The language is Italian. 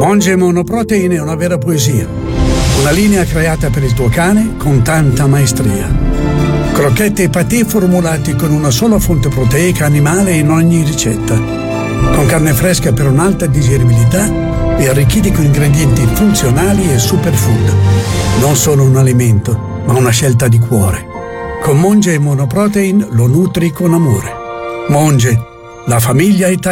Monge Monoprotein è una vera poesia. Una linea creata per il tuo cane con tanta maestria. Crocchette e patè formulati con una sola fonte proteica animale in ogni ricetta. Con carne fresca per un'alta digeribilità e arricchiti con ingredienti funzionali e superfood. Non solo un alimento, ma una scelta di cuore. Con Monge Monoprotein lo nutri con amore. Monge, la famiglia italiana.